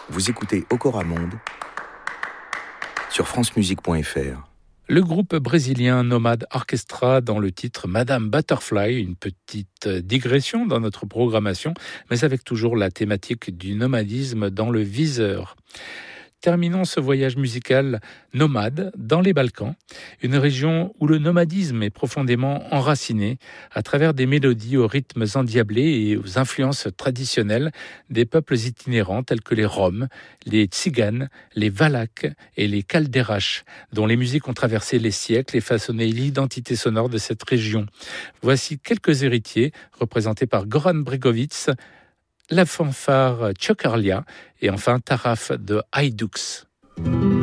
Vous écoutez Okora Monde sur francemusique.fr. Le groupe brésilien Nomad Orchestra dans le titre Madame Butterfly, une petite digression dans notre programmation, mais avec toujours la thématique du nomadisme dans le viseur. Terminons ce voyage musical nomade dans les Balkans, une région où le nomadisme est profondément enraciné à travers des mélodies aux rythmes endiablés et aux influences traditionnelles des peuples itinérants tels que les Roms, les Tziganes, les Valaques et les Kalderaches, dont les musiques ont traversé les siècles et façonné l'identité sonore de cette région. Voici quelques héritiers représentés par Goran Bregovic, la fanfare Tchokarlia et enfin Taraf de Hajdux.